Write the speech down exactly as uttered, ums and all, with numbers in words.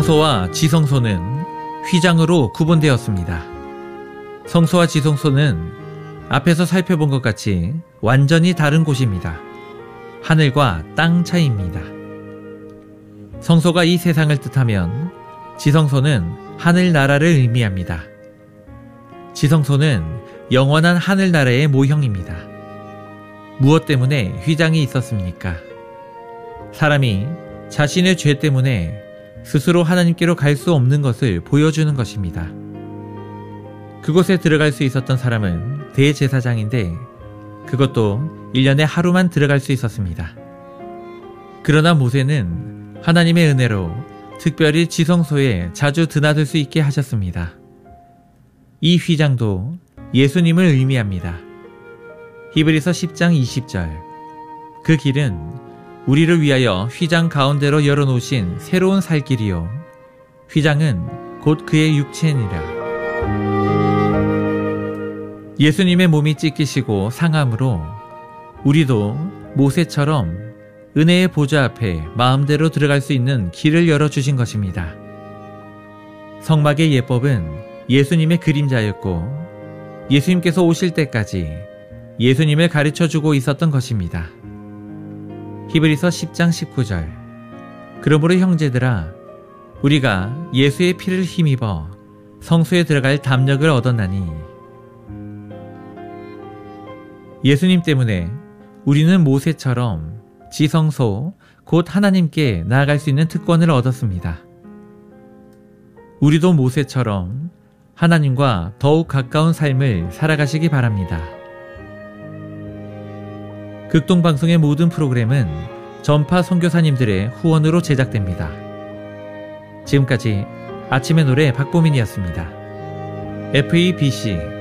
성소와 지성소는 휘장으로 구분되었습니다. 성소와 지성소는 앞에서 살펴본 것 같이 완전히 다른 곳입니다. 하늘과 땅 차이입니다. 성소가 이 세상을 뜻하면 지성소는 하늘나라를 의미합니다. 지성소는 영원한 하늘나라의 모형입니다. 무엇 때문에 휘장이 있었습니까? 사람이 자신의 죄 때문에 스스로 하나님께로 갈 수 없는 것을 보여주는 것입니다. 그곳에 들어갈 수 있었던 사람은 대제사장인데 그것도 일 년에 하루만 들어갈 수 있었습니다. 그러나 모세는 하나님의 은혜로 특별히 지성소에 자주 드나들 수 있게 하셨습니다. 이 휘장도 예수님을 의미합니다. 히브리서 십 장 이십 절. 그 길은 우리를 위하여 휘장 가운데로 열어놓으신 새로운 살 길이요 휘장은 곧 그의 육체니라. 예수님의 몸이 찢기시고 상함으로 우리도 모세처럼 은혜의 보좌 앞에 마음대로 들어갈 수 있는 길을 열어주신 것입니다. 성막의 예법은 예수님의 그림자였고 예수님께서 오실 때까지 예수님을 가르쳐주고 있었던 것입니다. 히브리서 십 장 십구 절. 그러므로 형제들아 우리가 예수의 피를 힘입어 성소에 들어갈 담력을 얻었나니 예수님 때문에 우리는 모세처럼 지성소 곧 하나님께 나아갈 수 있는 특권을 얻었습니다. 우리도 모세처럼 하나님과 더욱 가까운 삶을 살아가시기 바랍니다. 극동방송의 모든 프로그램은 전파 선교사님들의 후원으로 제작됩니다. 지금까지 아침의 노래 박보민이었습니다. 에프이비씨